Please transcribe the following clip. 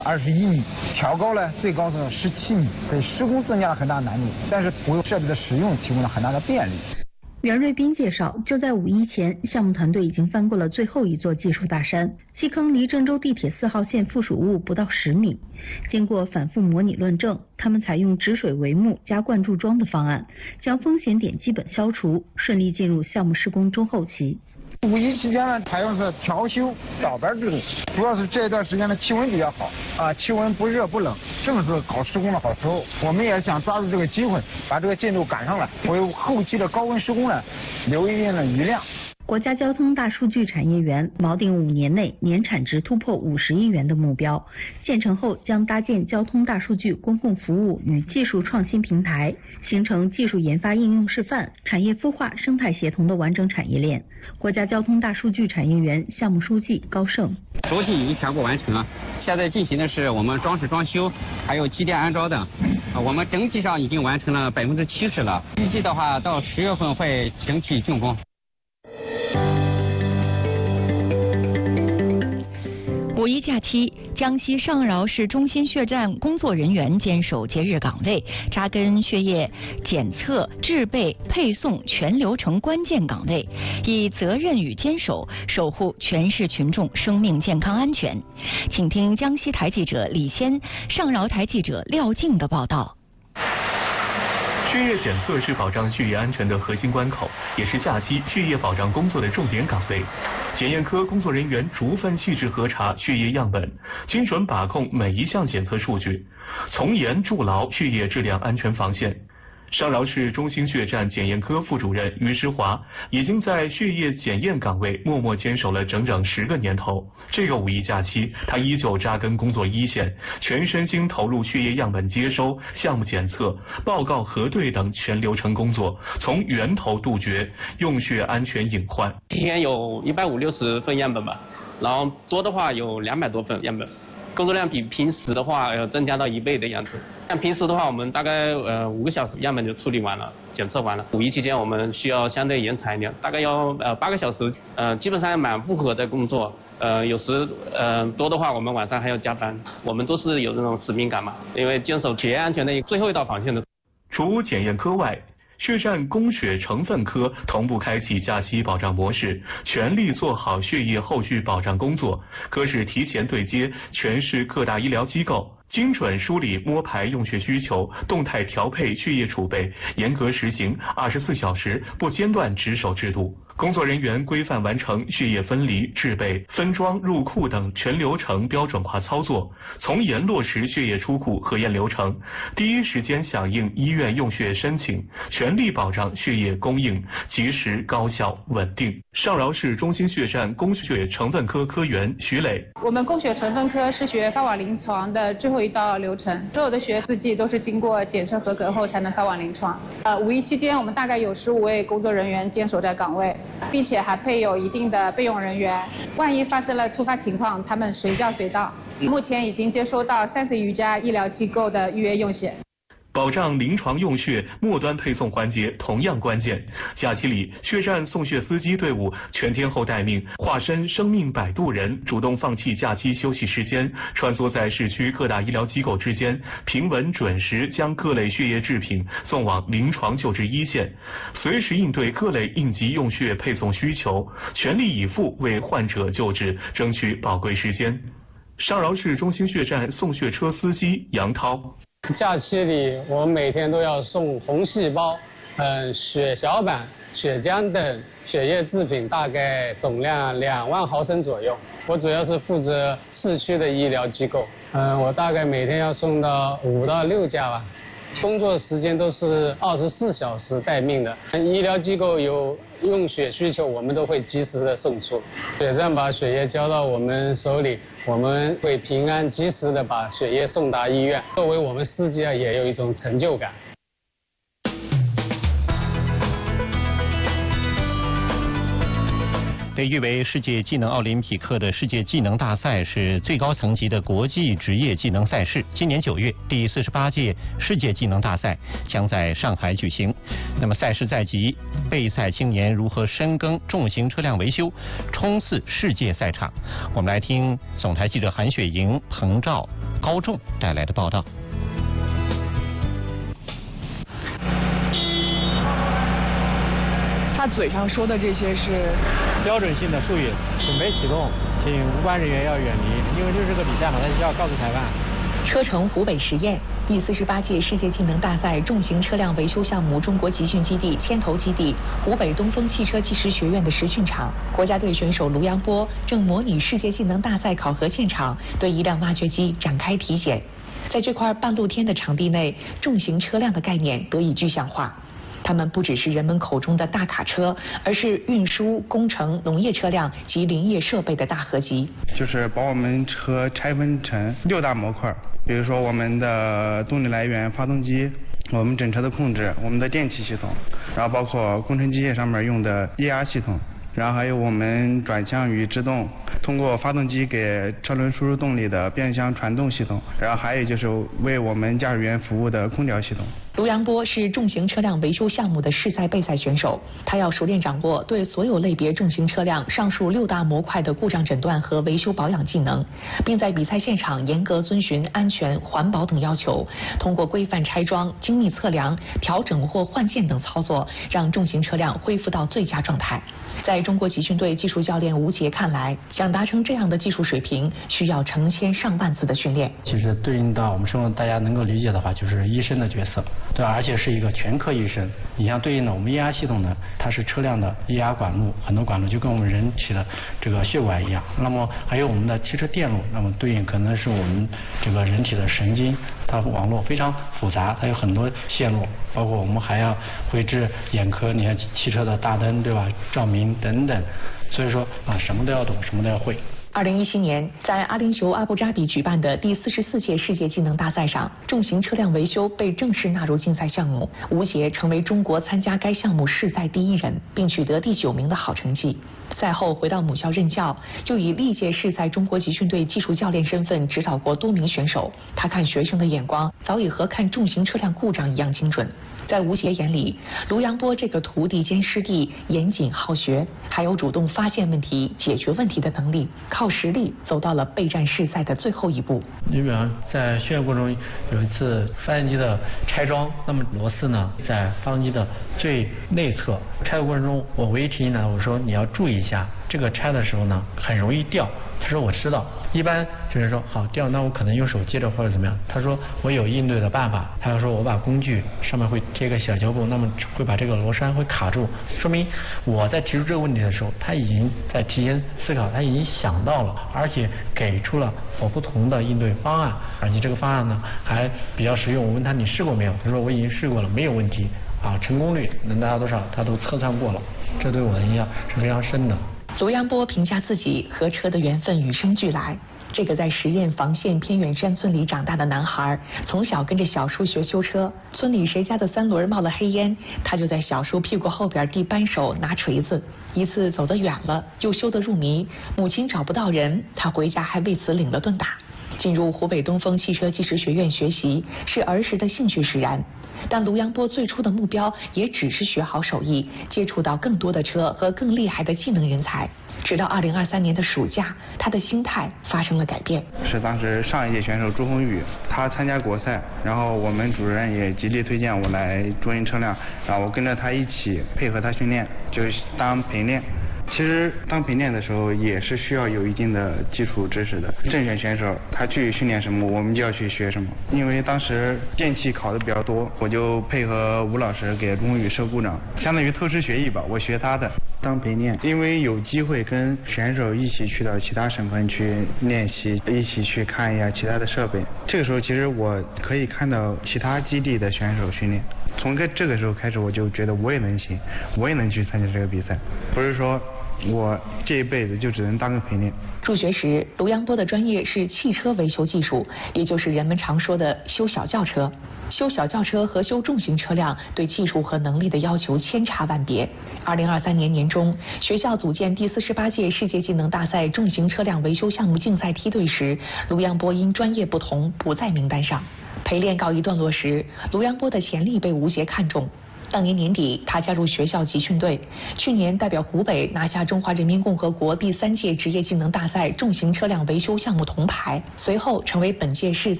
21米，调高了最高是17米，给施工增加了很大难度，但是无忧设备的使用提供了很大的便利。 袁瑞斌介绍，就在5.1前，项目团队已经翻过了最后一座技术大山。西坑离郑州地铁4号线附属物不到10米。经过反复模拟论证，他们采用止水帷幕加灌注桩的方案，将风险点基本消除，顺利进入项目施工中后期。 5.1期间呢，采用是调休倒班制度，主要是这一段时间的气温比较好气温不热不冷，正是搞施工的好时候。我们也想抓住这个机会，把这个进度赶上来，为后期的高温施工呢留一定的余量。 国家交通大数据产业园锚定5年内年产值突破50亿元的目标，建成后将搭建交通大数据公共服务与技术创新平台，形成技术研发应用示范、产业孵化、生态协同的完整产业链。国家交通大数据产业园项目书记高盛： 轴体已经全部完成了，现在进行的是我们装饰装修，还有机电安装等。我们整体上已经完成了70%了，预计的话到10月份会整体竣工。 5.1假期，江西上饶市中心血站工作人员坚守节日岗位，扎根血液检测、制备、配送全流程关键岗位，以责任与坚守守护全市群众生命健康安全。请听江西台记者李先、上饶台记者廖静的报道。 血液检测是保障血液安全的核心关口，也是假期血液保障工作的重点岗位。检验科工作人员逐份细致核查血液样本，精准把控每一项检测数据，从严筑牢血液质量安全防线。上饶市中心血站检验科副主任于石华已经在血液检验岗位默默坚守了整整10个年头。这个5.1假期，他依旧扎根工作一线，全身心投入血液样本接收、项目检测、报告核对等全流程工作，从源头杜绝用血安全隐患。 一天有150-160份样本吧，然后多的话有200多份样本。工作量比平时的话增加到1倍的样子。像平时的话，我们大概5个小时样本就处理完了，检测完了。5.1期间我们需要相对延长一点，大概要8个小时，基本上满负荷在工作。有时多的话，我们晚上还要加班。我们都是有这种使命感嘛，因为坚守企业安全的最后一道防线的。 除检验科外，血站供血成分科同步开启假期保障模式，全力做好血液后续保障工作。科室提前对接全市各大医疗机构，精准梳理摸排用血需求，动态调配血液储备，严格实行24小时不间断值守制度。工作人员规范完成血液分离、制备、分装、入库等全流程标准化操作，从严落实血液出库核验流程，第一时间响应医院用血申请，全力保障血液供应及时、高效、稳定。上饶市中心血站供血成分科科员徐磊： 我们供血成分科是血液发往临床的最后一道流程，所有的血液试剂都是经过检测合格后才能发往临床。5.1期间，我们大概有15位工作人员坚守在岗位，并且还配有一定的备用人员，万一发生了突发情况，他们随叫随到。目前已经接收到30余家医疗机构的预约用血。 保障临床用血末端配送环节同样关键。假期里，血站送血司机队伍全天候待命，化身生命摆渡人，主动放弃假期休息时间，穿梭在市区各大医疗机构之间，平稳准时将各类血液制品送往临床救治一线，随时应对各类应急用血配送需求，全力以赴为患者救治争取宝贵时间。上饶市中心血站送血车司机杨涛： 假期里，我们每天都要送红细胞、血小板、血浆等血液制品，大概总量2万毫升左右。我主要是负责市区的医疗机构，我大概每天要送到5到6家吧。工作时间都是24小时待命的，医疗机构有用血需求，我们都会及时的送出。血站把血液交到我们手里，我们会平安及时的把血液送达医院。作为我们司机也有一种成就感。 被誉为世界技能奥林匹克的世界技能大赛是最高层级的国际职业技能赛事。今年9月，第48届世界技能大赛将在上海举行。那么赛事在即，备赛青年如何深耕重型车辆维修，冲刺世界赛场？我们来听总台记者韩雪莹、彭照、高仲带来的报道。 他嘴上说的这些是标准性的术语，准备启动，请无关人员要远离，因为这是个比赛嘛，他需要告诉裁判。 车城湖北实验第48届世界技能大赛重型车辆维修项目中国集训基地牵头基地湖北东风汽车技师学院的实训场，国家队选手卢阳波正模拟世界技能大赛考核现场，对一辆挖掘机展开体检。在这块半露天的场地内，重型车辆的概念得以具象化。它们不只是人们口中的大卡车，而是运输、工程、农业车辆及林业设备的大合集。 就是把我们车拆分成6大模块，比如说我们的动力来源发动机，我们整车的控制，我们的电气系统，然后包括工程机械上面用的液压系统，然后还有我们转向与制动，通过发动机给车轮输入动力的变相传动系统，然后还有就是为我们驾驶员服务的空调系统。 卢阳波是重型车辆维修项目的试赛备赛选手，他要熟练掌握对所有类别重型车辆上述6大模块的故障诊断和维修保养技能，并在比赛现场严格遵循安全、环保等要求，通过规范拆装、精密测量、调整或换件等操作，让重型车辆恢复到最佳状态。在中国集训队技术教练吴杰看来，想达成这样的技术水平，需要成千上万次的训练。 其实对应到我们生活大家能够理解的话，就是医生的角色，对，而且是一个全科医生。你像对应的我们液压系统呢，它是车辆的液压管路，很多管路就跟我们人体的这个血管一样。那么还有我们的汽车电路，那么对应可能是我们这个人体的神经，它网络非常复杂，它有很多线路，包括我们还要绘制眼科，你看汽车的大灯，对吧？照明等等，所以说什么都要懂，什么都要会。 2017年，在阿联酋阿布扎比举办的第44届世界技能大赛上，重型车辆维修被正式纳入竞赛项目。吴杰成为中国参加该项目试赛第1人，并取得第9名的好成绩。赛后回到母校任教，就以历届试赛中国集训队技术教练身份指导过多名选手。他看学生的眼光早已和看重型车辆故障一样精准。在吴杰眼里，卢阳波这个徒弟兼师弟严谨好学，还有主动发现问题、解决问题的能力，靠实力走到了备战试赛的最后一步。 你比方在训练过程中，有一次发电机的拆装，那么螺丝呢在发动机的最内侧，拆的过程中，我唯一提醒他，我说你要注意一下，这个拆的时候呢很容易掉。他说我知道，一般就是说好掉，那我可能用手接着或者怎么样。他说我有应对的办法，他说我把工具上面会贴个小胶布，那么会把这个螺栓会卡住，说明我在提出这个问题的时候，他已经在提前思考，他已经想到了，而且给出了不同的应对方案，而且这个方案呢还比较实用。我问他你试过没有？他说我已经试过了，没有问题成功率能达到多少他都测算过了，这对我的印象是非常深的。 卢阳波评价自己和车的缘分与生俱来。这个在十堰房县偏远山村里长大的男孩，从小跟着小叔学修车。村里谁家的3轮冒了黑烟，他就在小叔屁股后边递扳手拿锤子。一次走得远了，又修得入迷，母亲找不到人，他回家还为此领了顿打。进入湖北东风汽车技师学院学习，是儿时的兴趣使然。但卢阳波最初的目标也只是学好手艺，接触到更多的车和更厉害的技能人才。直到2023年的暑假，他的心态发生了改变。 是当时上一届选手朱宏宇，他参加国赛，然后我们主任也极力推荐我来重型车辆，然后我跟着他一起配合他训练，就是当陪练。其实当陪练的时候也是需要有一定的基础知识的。正选选手他去训练什么，我们就要去学什么。因为当时电气考的比较多，我就配合吴老师给朱宏宇设故障，相当于偷师学艺吧，我学他的。当陪练，因为有机会跟选手一起去到其他省份去练习，一起去看一下其他的设备。这个时候其实我可以看到其他基地的选手训练，从这个时候开始我就觉得我也能行，我也能去参加这个比赛。不是说我这一辈子就只能当个陪练。 入学时，卢阳波的专业是汽车维修技术，也就是人们常说的修小轿车。修小轿车和修重型车辆对技术和能力的要求千差万别。2023年年中，学校组建第48届世界技能大赛重型车辆维修项目竞赛梯队时，卢阳波因专业不同不在名单上。陪练告一段落时，卢阳波的潜力被吴协看中。当年年底，他加入学校集训队，去年代表湖北拿下中华人民共和国第3届职业技能大赛重型车辆维修项目铜牌，随后成为本届市